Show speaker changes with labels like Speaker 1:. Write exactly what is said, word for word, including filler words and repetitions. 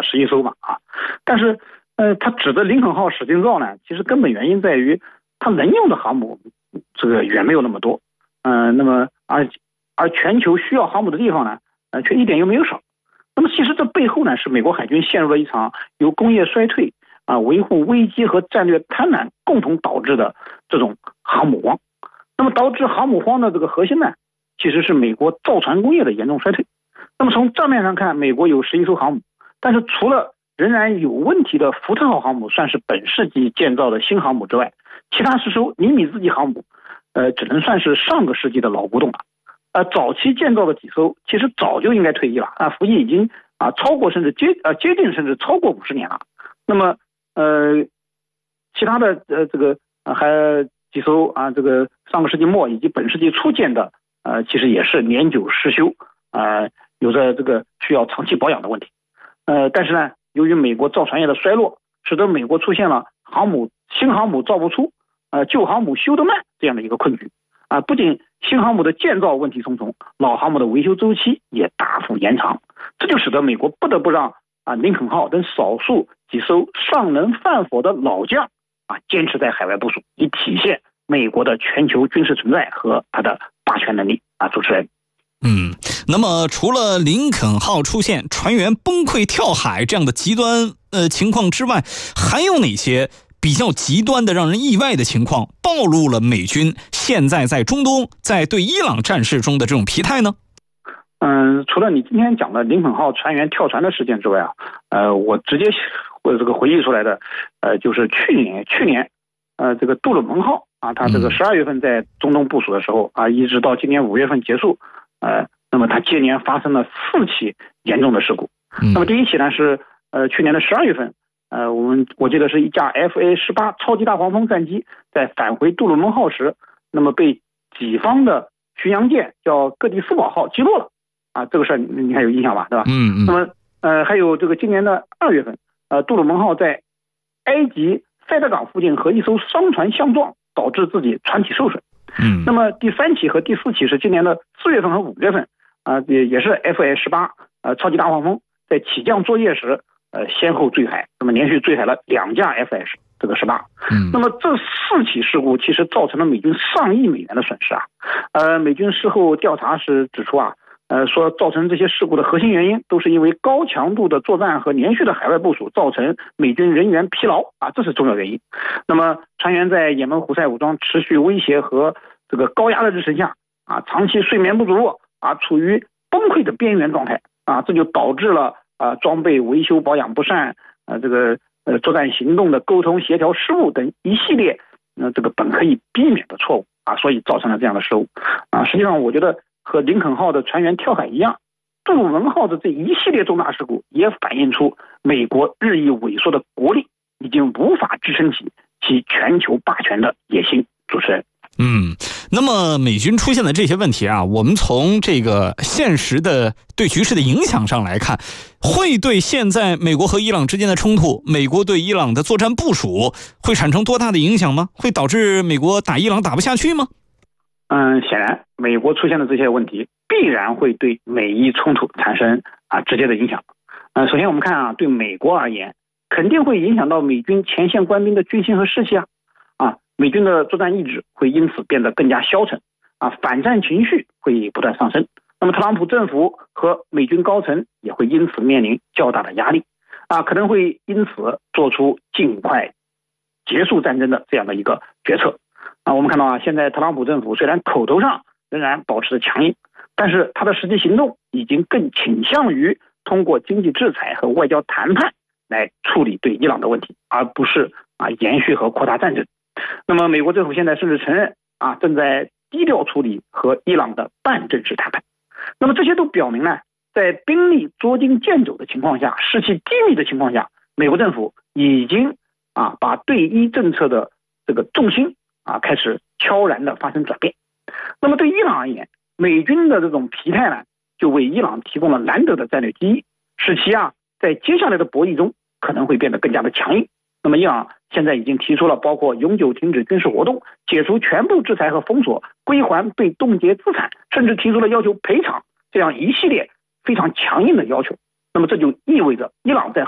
Speaker 1: 了十一艘嘛啊，但是呃，他指的林肯号使劲造呢，其实根本原因在于它能用的航母这个远没有那么多，嗯、呃，那么而而全球需要航母的地方呢，呃，却一点又没有少。那么其实这背后呢，是美国海军陷入了一场由工业衰退啊、维护危机和战略贪婪共同导致的这种航母荒。那么导致航母荒的这个核心呢，其实是美国造船工业的严重衰退。那么从账面上看，美国有十一艘航母，但是除了仍然有问题的福特号航母算是本世纪建造的新航母之外，其他十艘尼米兹级航母，呃，只能算是上个世纪的老古董了。呃，早期建造的几艘其实早就应该退役了啊，服役已经啊超过甚至接呃接近甚至超过五十年了。那么呃，其他的呃这个、呃、还几艘啊这个上个世纪末以及本世纪初建的呃其实也是年久失修，呃有着这个需要长期保养的问题。呃，但是呢，由于美国造船业的衰落，使得美国出现了航母新航母造不出，呃旧航母修得慢这样的一个困局。啊，不仅新航母的建造问题重重，老航母的维修周期也大幅延长，这就使得美国不得不让啊林肯号等少数几艘尚能犯火的老将啊坚持在海外部署，以体现美国的全球军事存在和它的霸权能力啊。主持人，
Speaker 2: 嗯，那么除了林肯号出现船员崩溃跳海这样的极端呃情况之外，还有哪些比较极端的让人意外的情况暴露了美军现在在中东在对伊朗战事中的这种疲态呢？
Speaker 1: 嗯，除了你今天讲的林肯号船员跳船的事件之外啊，呃，我直接我这个回忆出来的，呃，就是去年去年，呃，这个杜鲁门号啊，它这个十二月份在中东部署的时候啊，一直到今年五月份结束，呃，那么它接连发生了四起严重的事故。那么第一起呢是呃去年的十二月份。呃，我们我记得是一架 F A 十八 超级大黄蜂战机在返回杜鲁门号时，那么被己方的巡洋舰叫哥迪斯堡号击落了啊，这个事儿你你还有印象吧，对吧？
Speaker 2: 嗯嗯。
Speaker 1: 那么呃还有这个今年的二月份，呃杜鲁门号在埃及塞德港附近和一艘商船相撞，导致自己船体受损。
Speaker 2: 嗯。
Speaker 1: 那么第三起和第四起是今年的四月份和五月份啊、呃，也也是 F A 十八 呃超级大黄蜂在起降作业时。呃，先后坠海，那么连续坠海了两架 F H 这个十八，嗯，那么这四起事故其实造成了美军上亿美元的损失啊。呃，美军事后调查时指出啊，呃，说造成这些事故的核心原因都是因为高强度的作战和连续的海外部署造成美军人员疲劳啊，这是重要原因。那么船员在也门胡塞武装持续威胁和这个高压的日程下啊，长期睡眠不足啊，处于崩溃的边缘状态啊，这就导致了。啊，装备维修保养不善，呃，这个呃作战行动的沟通协调失误等一系列，呃，这个本可以避免的错误啊，所以造成了这样的失误啊。实际上，我觉得和林肯号的船员跳海一样，杜鲁门号的这一系列重大事故也反映出美国日益萎缩的国力已经无法支撑起其全球霸权的野心。主持人。
Speaker 2: 嗯，那么美军出现的这些问题啊，我们从这个现实的对局势的影响上来看，会对现在美国和伊朗之间的冲突，美国对伊朗的作战部署会产生多大的影响吗？会导致美国打伊朗打不下去吗？
Speaker 1: 嗯，显然美国出现的这些问题必然会对美伊冲突产生啊直接的影响。呃，首先我们看啊，对美国而言，肯定会影响到美军前线官兵的军心和士气啊。啊，美军的作战意志会因此变得更加消沉啊，反战情绪会不断上升。那么特朗普政府和美军高层也会因此面临较大的压力啊，可能会因此做出尽快结束战争的这样的一个决策啊。我们看到啊，现在特朗普政府虽然口头上仍然保持着强硬，但是他的实际行动已经更倾向于通过经济制裁和外交谈判来处理对伊朗的问题，而不是啊延续和扩大战争。那么美国政府现在甚至承认啊，正在低调处理和伊朗的半正式谈判。那么这些都表明呢，在兵力捉襟见肘的情况下，士气低迷的情况下，美国政府已经啊把对伊政策的这个重心啊开始悄然的发生转变。那么对伊朗而言，美军的这种疲态呢，就为伊朗提供了难得的战略机遇，使其啊在接下来的博弈中可能会变得更加的强硬。那么伊朗现在已经提出了包括永久停止军事活动、解除全部制裁和封锁、归还被冻结资产，甚至提出了要求赔偿这样一系列非常强硬的要求。那么这就意味着伊朗在